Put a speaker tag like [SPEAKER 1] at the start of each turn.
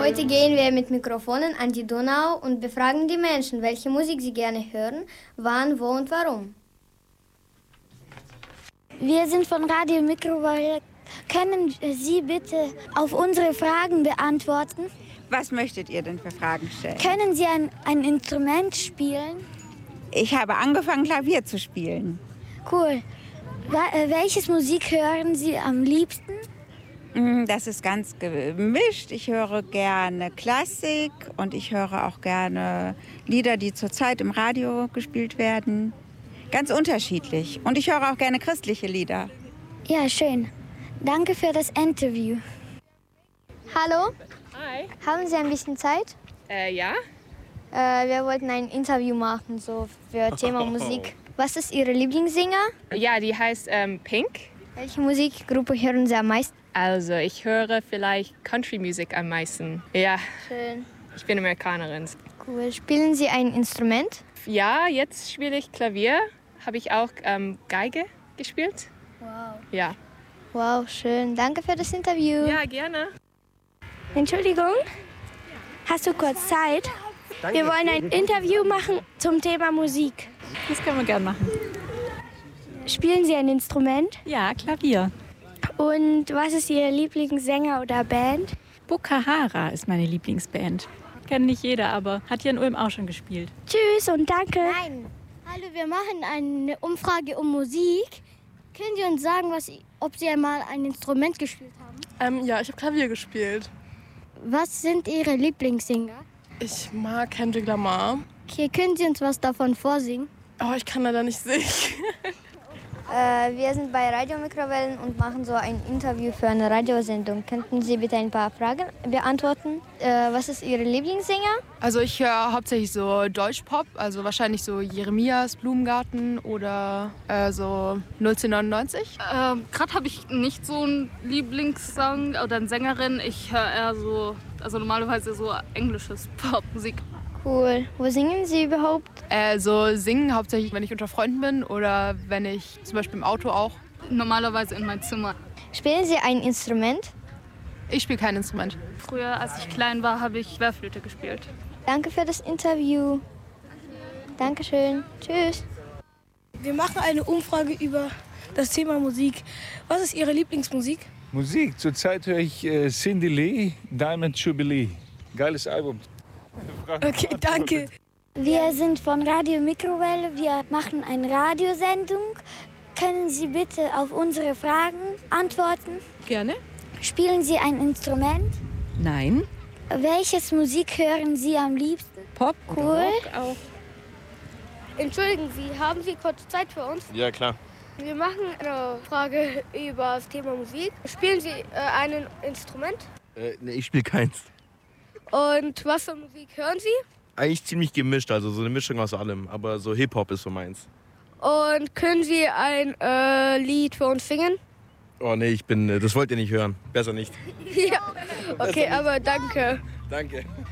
[SPEAKER 1] Heute gehen wir mit Mikrofonen an die Donau und befragen die Menschen, welche Musik sie gerne hören, wann, wo und warum.
[SPEAKER 2] Wir sind von Radio Mikrowelle. Können Sie bitte auf unsere Fragen beantworten?
[SPEAKER 3] Was möchtet ihr denn für Fragen stellen?
[SPEAKER 2] Können Sie ein Instrument spielen?
[SPEAKER 3] Ich habe angefangen, Klavier zu spielen.
[SPEAKER 2] Cool. Welches Musik hören Sie am liebsten?
[SPEAKER 3] Das ist ganz gemischt. Ich höre gerne Klassik und ich höre auch gerne Lieder, die zurzeit im Radio gespielt werden. Ganz unterschiedlich. Und ich höre auch gerne christliche Lieder.
[SPEAKER 2] Ja, schön. Danke für das Interview.
[SPEAKER 1] Hallo,
[SPEAKER 4] Hi.
[SPEAKER 1] haben Sie ein bisschen Zeit?
[SPEAKER 4] Ja.
[SPEAKER 1] Wir wollten ein Interview machen, so für Thema Musik. Was ist Ihre Lieblingssänger?
[SPEAKER 4] Ja, die heißt Pink.
[SPEAKER 1] Welche Musikgruppe hören Sie am meisten?
[SPEAKER 4] Also ich höre vielleicht Country Music am meisten. Ja,
[SPEAKER 1] Schön.
[SPEAKER 4] ich bin Amerikanerin.
[SPEAKER 1] Cool. Spielen Sie ein Instrument?
[SPEAKER 4] Ja, jetzt spiele ich Klavier. Habe ich auch Geige gespielt.
[SPEAKER 1] Wow.
[SPEAKER 4] Ja.
[SPEAKER 1] Wow, schön. Danke für das Interview.
[SPEAKER 4] Ja, gerne.
[SPEAKER 2] Entschuldigung, hast du kurz Zeit? Wir wollen ein Interview machen zum Thema Musik.
[SPEAKER 5] Das können wir gerne machen.
[SPEAKER 2] Spielen Sie ein Instrument?
[SPEAKER 5] Ja, Klavier.
[SPEAKER 2] Und was ist Ihr Lieblingssänger oder Band?
[SPEAKER 5] Bokahara ist meine Lieblingsband. Kennt nicht jeder, aber hat hier in Ulm auch schon gespielt.
[SPEAKER 2] Tschüss und danke.
[SPEAKER 1] Nein.
[SPEAKER 2] Hallo, wir machen eine Umfrage um Musik. Können Sie uns sagen, ob Sie einmal ein Instrument gespielt haben?
[SPEAKER 6] Ja, ich habe Klavier gespielt.
[SPEAKER 2] Was sind Ihre Lieblingssänger?
[SPEAKER 6] Ich mag Kendrick Lamar.
[SPEAKER 2] Okay, können Sie uns was davon vorsingen?
[SPEAKER 6] Oh, ich kann leider nicht singen.
[SPEAKER 1] Wir sind bei Radio Mikrowellen und machen so ein Interview für eine Radiosendung. Könnten Sie bitte ein paar Fragen beantworten? Was ist Ihre Lieblingssänger?
[SPEAKER 6] Also ich höre hauptsächlich so Deutschpop, also wahrscheinlich so Jeremias, Blumengarten oder so 01099.
[SPEAKER 7] Gerade habe ich nicht so einen Lieblingssong oder eine Sängerin. Ich höre eher so, also normalerweise so englisches Popmusik.
[SPEAKER 1] Cool. Wo singen Sie überhaupt?
[SPEAKER 6] So singen hauptsächlich, wenn ich unter Freunden bin oder wenn ich zum Beispiel im Auto auch.
[SPEAKER 7] Normalerweise in mein Zimmer.
[SPEAKER 1] Spielen Sie ein Instrument?
[SPEAKER 6] Ich spiele kein Instrument.
[SPEAKER 7] Früher, als ich klein war, habe ich Querflöte gespielt.
[SPEAKER 1] Danke für das Interview. Dankeschön. Tschüss.
[SPEAKER 8] Wir machen eine Umfrage über das Thema Musik. Was ist Ihre Lieblingsmusik?
[SPEAKER 9] Musik. Zurzeit höre ich Cindy Lee, Diamond Jubilee. Geiles Album.
[SPEAKER 8] Okay, danke.
[SPEAKER 2] Wir sind von Radio Mikrowelle. Wir machen eine Radiosendung. Können Sie bitte auf unsere Fragen antworten?
[SPEAKER 5] Gerne.
[SPEAKER 2] Spielen Sie ein Instrument?
[SPEAKER 5] Nein.
[SPEAKER 2] Welches Musik hören Sie am liebsten?
[SPEAKER 5] Pop,
[SPEAKER 2] Cool.
[SPEAKER 5] Rock auch.
[SPEAKER 8] Entschuldigen Sie, haben Sie kurz Zeit für uns?
[SPEAKER 10] Ja, klar.
[SPEAKER 8] Wir machen eine Frage über das Thema Musik. Spielen Sie ein Instrument?
[SPEAKER 10] Nee, ich spiele keins.
[SPEAKER 8] Und was für Musik hören Sie?
[SPEAKER 10] Eigentlich ziemlich gemischt, also so eine Mischung aus allem. Aber so Hip-Hop ist so meins.
[SPEAKER 8] Und können Sie ein Lied für uns singen?
[SPEAKER 10] Oh nee, das wollt ihr nicht hören. Besser nicht.
[SPEAKER 8] Ja, okay, aber danke.
[SPEAKER 10] Danke.